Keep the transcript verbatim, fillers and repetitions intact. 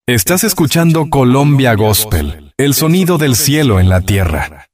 Estás escuchando Colombia Gospel, el sonido del cielo en la tierra.